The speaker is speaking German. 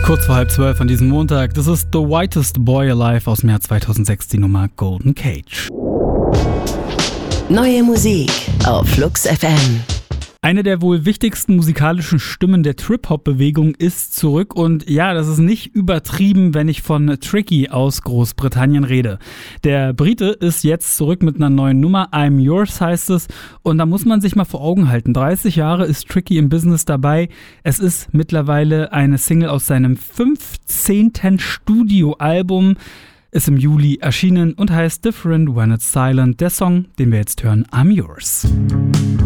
Kurz vor 11:30 an diesem Montag. Das ist The Whitest Boy Alive aus dem Jahr 2006, die Nummer Golden Cage. Neue Musik auf Flux FM. Eine der wohl wichtigsten musikalischen Stimmen der Trip-Hop-Bewegung ist zurück und ja, das ist nicht übertrieben, wenn ich von Tricky aus Großbritannien rede. Der Brite ist jetzt zurück mit einer neuen Nummer, I'm Yours heißt es, und da muss man sich mal vor Augen halten. 30 Jahre ist Tricky im Business dabei. Es ist mittlerweile eine Single aus seinem 15. Studioalbum, ist im Juli erschienen und heißt Different When It's Silent. Der Song, den wir jetzt hören, I'm Yours.